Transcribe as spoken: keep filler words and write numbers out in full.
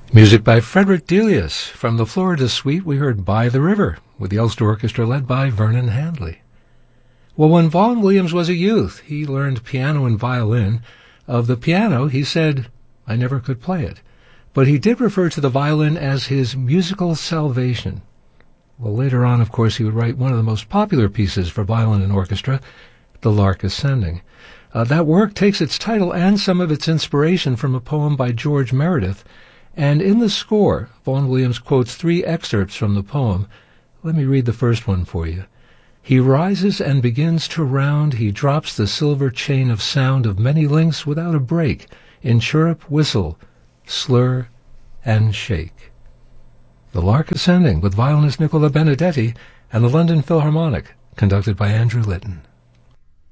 Music by Frederick Delius. From the Florida Suite, we heard By the River, with the Ulster Orchestra led by Vernon Handley. Well, when Vaughan Williams was a youth, he learned piano and violin. Of the piano, he said, "I never could play it." But he did refer to the violin as his musical salvation. Well, later on, of course, he would write one of the most popular pieces for violin and orchestra, The Lark Ascending. Uh, that work takes its title and some of its inspiration from a poem by George Meredith, and in the score, Vaughan Williams quotes three excerpts from the poem. Let me read the first one for you. He rises and begins to round, he drops the silver chain of sound of many links without a break, in chirrup, whistle, slur, and shake. The Lark Ascending, with violinist Nicola Benedetti and the London Philharmonic, conducted by Andrew Litton.